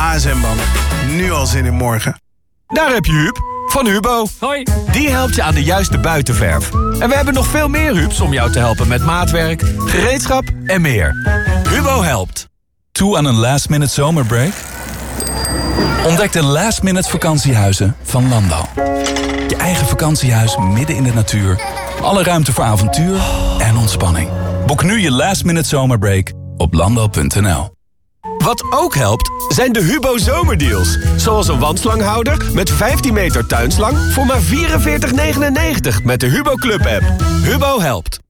HSM-banden. Nu al zin in morgen. Daar heb je Huub van Hubo. Hoi. Die helpt je aan de juiste buitenverf. En we hebben nog veel meer Hubs om jou te helpen met maatwerk, gereedschap en meer. Hubo helpt. Toe aan een last-minute zomerbreak? Ontdek de last-minute vakantiehuizen van Landal. Je eigen vakantiehuis midden in de natuur. Alle ruimte voor avontuur en ontspanning. Boek nu je last-minute zomerbreak op landal.nl. Wat ook helpt, zijn de Hubo zomerdeals. Zoals een wandslanghouder met 15 meter tuinslang voor maar 44,99 met de Hubo Club app. Hubo helpt.